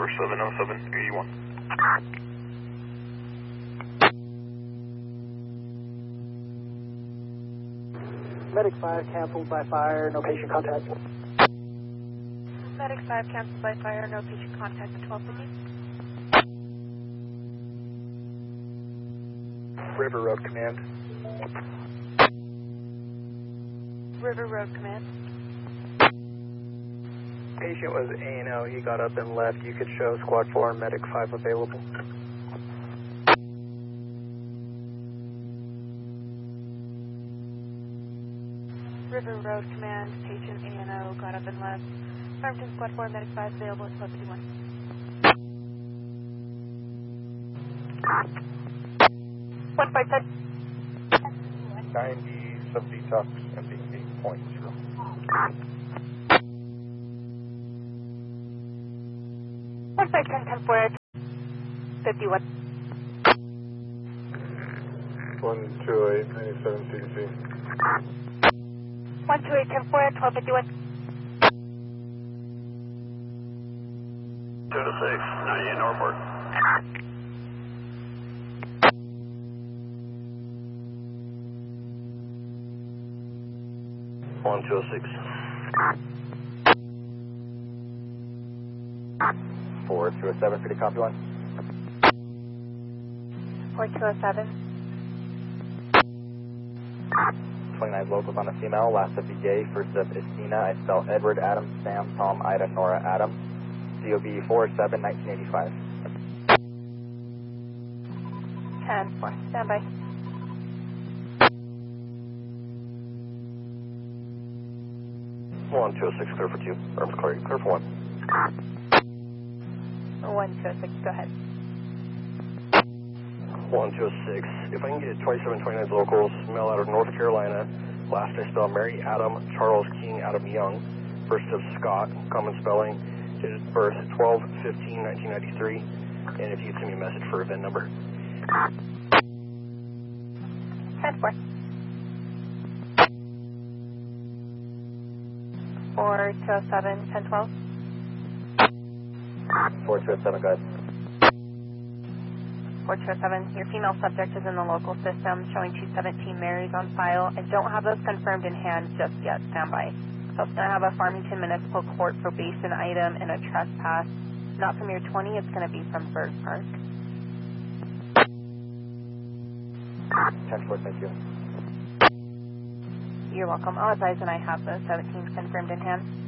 470781. Medic 5 canceled by fire, no patient contact. Medic 5 canceled by fire, no patient contact at 1250. River Road Command. River Road Command. Patient was A&O, he got up and left. You could show Squad 4, Medic 5 available. River Road Command, patient A&O got up and left. Farmington Squad 4, Medic 5 available at 1251. 1510. 90, 70 tops, ending 8.0. 1510 for 51. 128, 97 CDC. 12810 for 1251. 2 to 6, 98 Northport. One 206. 4207, pretty copy one. 4207. 29 locals on a female, last of BJ, first of Estina. I spell Edward, Adam, Sam, Tom, Ida, Nora, Adam. COB 47, 1985. 10-4, stand by. One 206, clear for 2. Arms clear for 1. 126, go ahead. 1206. If I can get 2729 locals, male out of North Carolina. Last I spell Mary Adam, Charles King, Adam Young. First of Scott, common spelling. Date of birth 12/15/1993. And if you'd send me a message for a VIN number. 10-4. 4207, 1012. 4207, go ahead. 4207, your female subject is in the local system, showing 217 Marys on file. I don't have those confirmed in hand just yet. Stand by. So it's going to have a Farmington Municipal Court probation item and a trespass. Not from your 20, it's going to be from Berg Park. 10-4, thank you. You're welcome. I'll advise when I have those 17s confirmed in hand.